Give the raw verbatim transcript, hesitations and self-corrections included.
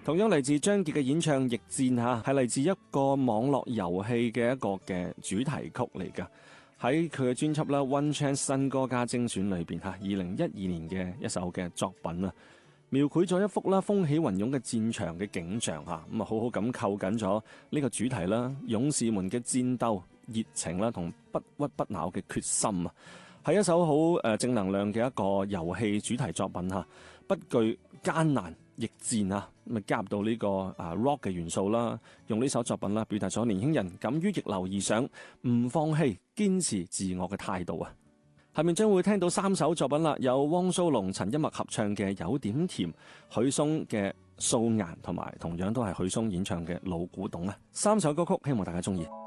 同樣嚟自張傑嘅演唱《逆戰》嚇，係嚟自一個網絡遊戲嘅一個嘅主題曲嚟㗎。喺佢嘅專輯啦《One Chance 新歌加精選》裏邊嚇，二零一二年嘅一首嘅作品啊，描繪咗一幅啦風起雲湧嘅戰場嘅景象嚇，咁啊好好咁扣緊咗呢個主題啦，勇士們嘅戰鬥熱情啦同不屈不撓嘅決心啊，係一首好誒正能量嘅一個遊戲主題作品嚇，不懼艱難逆戰啊，咁啊加入到呢個啊 rock 嘅元素啦，用呢首作品啦表達咗年輕人敢於逆流而上、唔放棄、堅持自我嘅態度啊！下面將會聽到三首作品啦，有汪蘇泷、陳一默合唱嘅《有點甜》，許嵩嘅《素顏》，同埋同樣都係許嵩演唱嘅《老古董》啊！三首歌曲，希望大家中意。